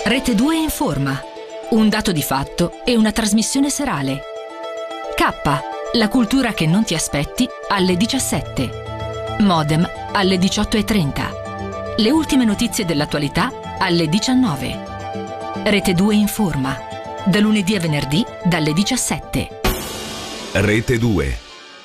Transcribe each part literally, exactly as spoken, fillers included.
Rete due informa. Un dato di fatto e una trasmissione serale. K, la cultura che non ti aspetti, alle diciassette. Modem, alle diciotto e trenta. Le ultime notizie dell'attualità, alle diciannove. Rete due informa. Da lunedì a venerdì, dalle diciassette. Rete due.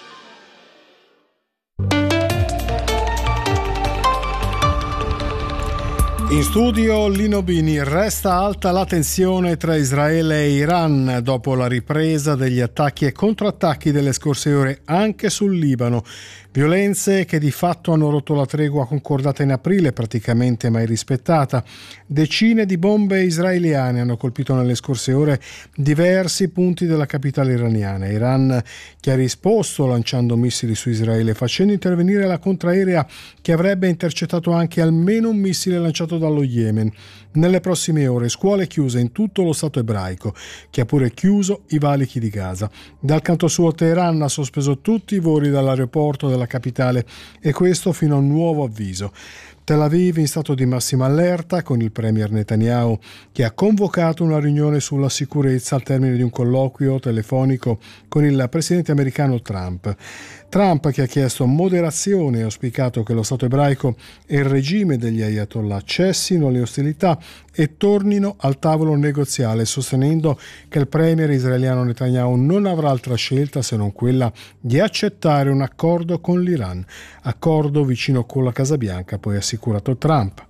In studio Lino Bini. Resta alta la tensione tra Israele e Iran dopo la ripresa degli attacchi e contrattacchi delle scorse ore anche sul Libano. Violenze che di fatto hanno rotto la tregua concordata in aprile, praticamente mai rispettata. Decine di bombe israeliane hanno colpito nelle scorse ore diversi punti della capitale iraniana. Iran che ha risposto lanciando missili su Israele, facendo intervenire la contraerea che avrebbe intercettato anche almeno un missile lanciato dallo Yemen. Nelle prossime ore scuole chiuse in tutto lo Stato ebraico, che ha pure chiuso i valichi di Gaza. Dal canto suo Teheran ha sospeso tutti i voli dall'aeroporto della capitale, e questo fino a un nuovo avviso. Tel Aviv in stato di massima allerta, con il premier Netanyahu che ha convocato una riunione sulla sicurezza al termine di un colloquio telefonico con il presidente americano Trump. Trump che ha chiesto moderazione e auspicato che lo Stato ebraico e il regime degli ayatollah cessino le ostilità e tornino al tavolo negoziale, sostenendo che il premier israeliano Netanyahu non avrà altra scelta se non quella di accettare un accordo con l'Iran, accordo vicino con la Casa Bianca, poi assicurato Trump.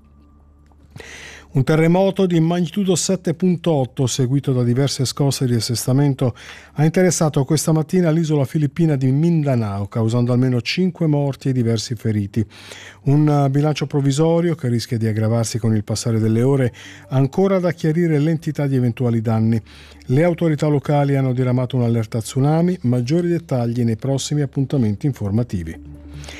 Un terremoto di magnitudo sette virgola otto, seguito da diverse scosse di assestamento, ha interessato questa mattina l'isola filippina di Mindanao, causando almeno cinque morti e diversi feriti. Un bilancio provvisorio che rischia di aggravarsi con il passare delle ore, ancora da chiarire l'entità di eventuali danni. Le autorità locali hanno diramato un'allerta tsunami, maggiori dettagli nei prossimi appuntamenti informativi.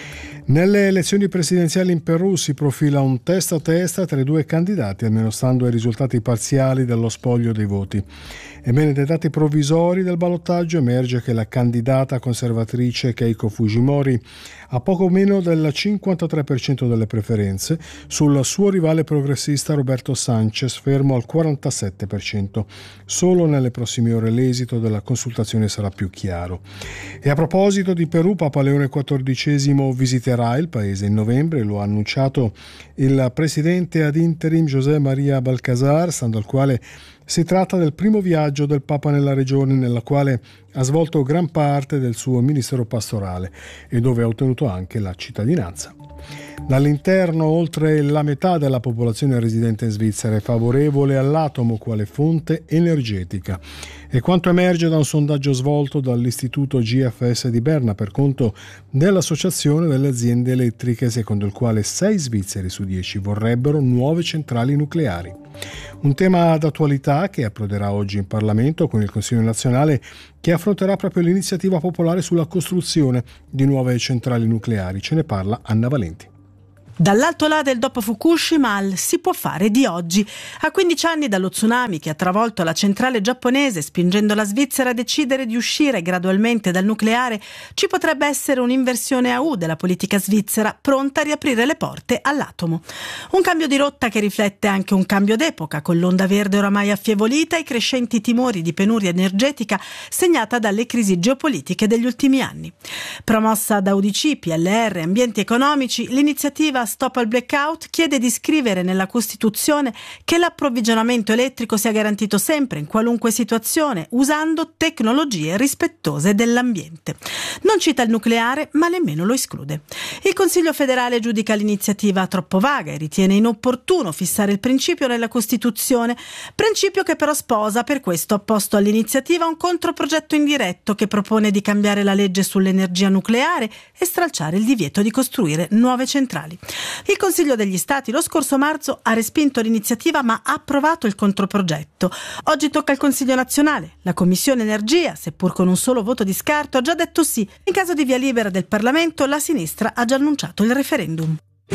Nelle elezioni presidenziali in Perù si profila un testa a testa tra i due candidati, almeno stando ai risultati parziali dello spoglio dei voti. Ebbene, dai dati provvisori del ballottaggio emerge che la candidata conservatrice Keiko Fujimori ha poco meno del cinquantatré per cento delle preferenze, sul suo rivale progressista Roberto Sanchez, fermo al quarantasette per cento. Solo nelle prossime ore l'esito della consultazione sarà più chiaro. E a proposito di Perù, Papa Leone quattordicesimo visiterà il paese in novembre, lo ha annunciato il presidente ad interim José María Balcázar, stando al quale si tratta del primo viaggio del Papa nella regione, nella quale ha svolto gran parte del suo ministero pastorale e dove ha ottenuto anche la cittadinanza. Dall'interno, oltre la metà della popolazione residente in Svizzera è favorevole all'atomo quale fonte energetica. E quanto emerge da un sondaggio svolto dall'Istituto G F S di Berna per conto dell'Associazione delle aziende elettriche, secondo il quale sei svizzeri su dieci vorrebbero nuove centrali nucleari. Un tema d'attualità che approderà oggi in Parlamento con il Consiglio nazionale, che affronterà proprio l'iniziativa popolare sulla costruzione di nuove centrali nucleari. Ce ne parla Anna Valenti. Dall'alto là del dopo Fukushima al si può fare di oggi. A quindici anni dallo tsunami che ha travolto la centrale giapponese, spingendo la Svizzera a decidere di uscire gradualmente dal nucleare, ci potrebbe essere un'inversione a U della politica svizzera, pronta a riaprire le porte all'atomo. Un cambio di rotta che riflette anche un cambio d'epoca, con l'onda verde oramai affievolita e i crescenti timori di penuria energetica segnata dalle crisi geopolitiche degli ultimi anni. Promossa da U D C, P L R e Ambienti Economici, l'iniziativa Stop al Blackout chiede di scrivere nella Costituzione che l'approvvigionamento elettrico sia garantito sempre, in qualunque situazione, usando tecnologie rispettose dell'ambiente. Non cita il nucleare, ma nemmeno lo esclude. Il Consiglio federale giudica l'iniziativa troppo vaga e ritiene inopportuno fissare il principio nella Costituzione, principio che però sposa, per questo ha posto all'iniziativa un controprogetto indiretto che propone di cambiare la legge sull'energia nucleare e stralciare il divieto di costruire nuove centrali. Il Consiglio degli Stati lo scorso marzo ha respinto l'iniziativa ma ha approvato il controprogetto. Oggi tocca al Consiglio nazionale. La Commissione Energia, seppur con un solo voto di scarto, ha già detto sì. In caso di via libera del Parlamento, la sinistra ha già annunciato il referendum.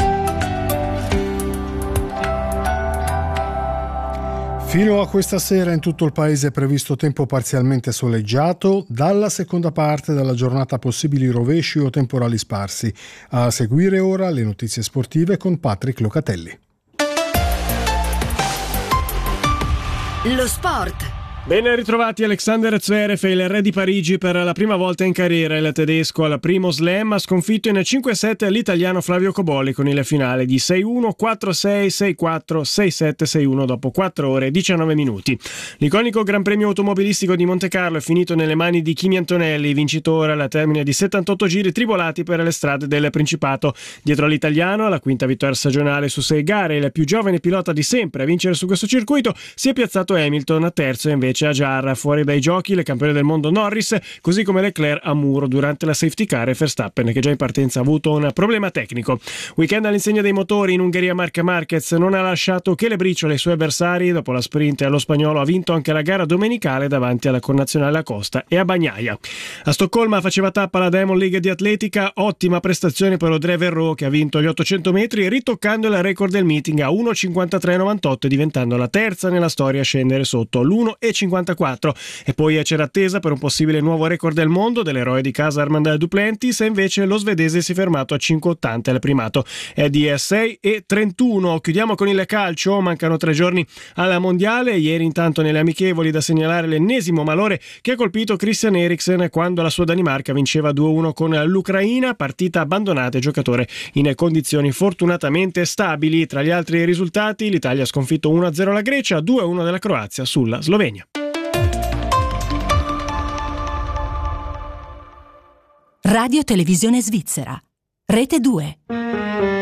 Fino a questa sera in tutto il paese è previsto tempo parzialmente soleggiato, dalla seconda parte della giornata possibili rovesci o temporali sparsi. A seguire ora le notizie sportive con Patrick Locatelli. Lo sport. Ben ritrovati. Alexander Zverev, il re di Parigi, per la prima volta in carriera il tedesco al primo slam ha sconfitto in cinque set l'italiano Flavio Cobolli con il finale di sei uno, quattro sei, sei quattro, sei sette, sei uno dopo quattro ore e diciannove minuti. L'iconico Gran Premio automobilistico di Monte Carlo è finito nelle mani di Kimi Antonelli, vincitore al termine di settantotto giri tribolati per le strade del Principato. Dietro all'italiano, alla quinta vittoria stagionale su sei gare, il più giovane pilota di sempre a vincere su questo circuito, si è piazzato Hamilton, a terzo invece a Jarra. Fuori dai giochi il campione del mondo Norris, così come Leclerc a muro durante la safety car e Verstappen, che già in partenza ha avuto un problema tecnico. Weekend all'insegna dei motori in Ungheria. Marc Marquez non ha lasciato che le briciole ai suoi avversari. Dopo la sprint allo spagnolo ha vinto anche la gara domenicale davanti alla connazionale Acosta e a Bagnaia. A Stoccolma faceva tappa la Diamond League di atletica. Ottima prestazione per Audrey Verreau, che ha vinto gli ottocento metri ritoccando il record del meeting a uno cinquantatré novantotto, diventando la terza nella storia a scendere sotto l'uno cinquantaquattro. E poi c'era attesa per un possibile nuovo record del mondo dell'eroe di casa Armand Duplantis, e invece lo svedese si è fermato a cinque ottanta al primato. È di sei e trentuno. Chiudiamo con il calcio. Mancano tre giorni alla mondiale. Ieri intanto nelle amichevoli da segnalare l'ennesimo malore che ha colpito Christian Eriksen quando la sua Danimarca vinceva due a uno con l'Ucraina, partita abbandonata e giocatore in condizioni fortunatamente stabili. Tra gli altri risultati l'Italia ha sconfitto uno a zero la Grecia, due a uno della Croazia sulla Slovenia. Radio Televisione Svizzera, Rete due.